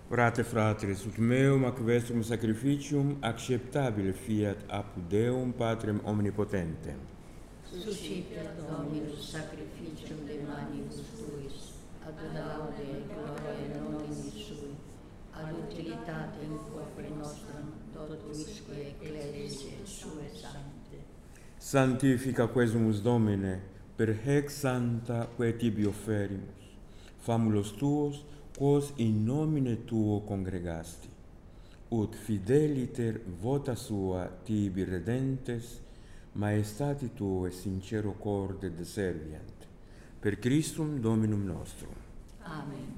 Orate fratres, ut meum ac vestrum sacrificium acceptabile fiat apud Deum Patrem omnipotentem. Suscipit Dominus sacrificium de manibus tuis, ad laude et gloria nomini sui, ad utilitatem corpore nostrum, totusque ecclesiae sue sancte. Sanctifica quesumus Domine, per hec santa quae tibi offerimus, famulos tuos, quos in nomine tuo congregasti, ut fideliter vota sua tibi redentes, maestati tuae sincero corde deserviant, per Christum Dominum nostrum. Amen.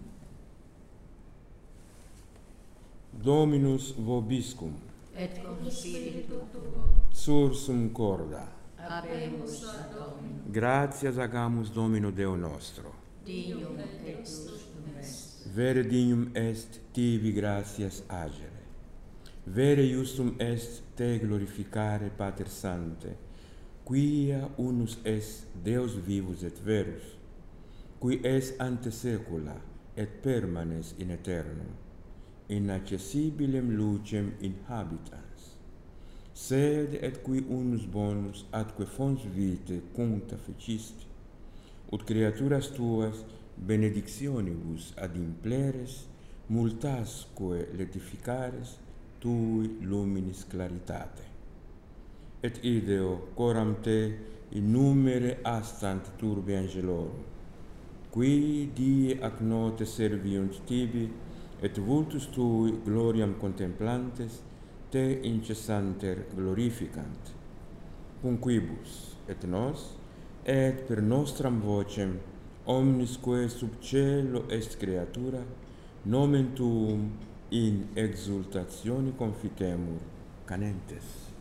Dominus vobiscum, Et cum spiritu tuo, sursum corda, habemus ad Dominum, gratias agamus Domino Deo nostro. dignum et justum est. Vere dignum est tibi gratias agere. Vere justum est te glorificare, Pater Sante, quia unus est Deus vivus et verus, qui est ante saecula et permanes in aeternum, inaccessibilem lucem in habitans, sed et qui unus bonus atque fons vitae cuncta fecisti, ut creaturas tuas benedictionibus ad impleres multasque letificares tui luminis claritate. Et ideo coram te in numere astant turbi angelorum, qui die ac notte serviunt tibi, et vultus tui gloriam contemplantes te incessanter glorificant. Cunquibus et nos, et per nostram vocem, omnisque sub cielo est creatura, nomen tuum in exultatione confitemur, canentes.